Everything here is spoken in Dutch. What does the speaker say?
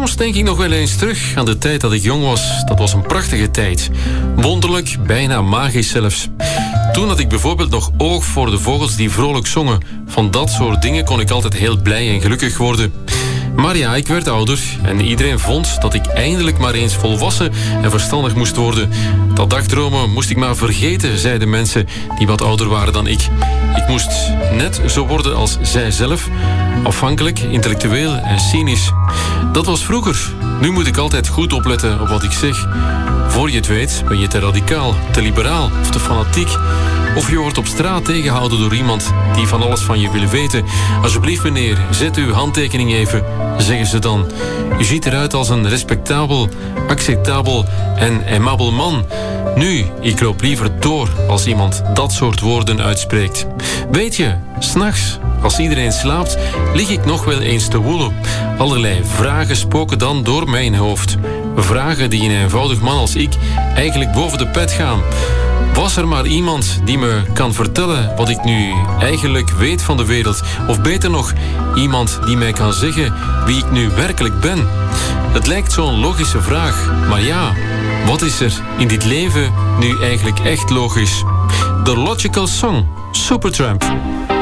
Soms denk ik nog wel eens terug aan de tijd dat ik jong was. Dat was een prachtige tijd. Wonderlijk, bijna magisch zelfs. Toen had ik bijvoorbeeld nog oog voor de vogels die vrolijk zongen. Van dat soort dingen kon ik altijd heel blij en gelukkig worden. Maar ja, ik werd ouder en iedereen vond dat ik eindelijk maar eens volwassen en verstandig moest worden. Dat dagdromen moest ik maar vergeten, zeiden mensen die wat ouder waren dan ik. Ik moest net zo worden als zij zelf, afhankelijk, intellectueel en cynisch. Dat was vroeger. Nu moet ik altijd goed opletten op wat ik zeg. Voor je het weet ben je te radicaal, te liberaal of te fanatiek. Of je wordt op straat tegengehouden door iemand die van alles van je wil weten. Alsjeblieft meneer, zet uw handtekening even, zeggen ze dan. U ziet eruit als een respectabel, acceptabel en aimabel man. Nu, ik loop liever door als iemand dat soort woorden uitspreekt. Weet je, 's nachts, als iedereen slaapt, lig ik nog wel eens te woelen. Allerlei vragen spoken dan door mijn hoofd. Vragen die een eenvoudig man als ik eigenlijk boven de pet gaan. Was er maar iemand die me kan vertellen wat ik nu eigenlijk weet van de wereld? Of beter nog, iemand die mij kan zeggen wie ik nu werkelijk ben? Het lijkt zo'n logische vraag, maar ja, wat is er in dit leven nu eigenlijk echt logisch? The Logical Song, Supertramp.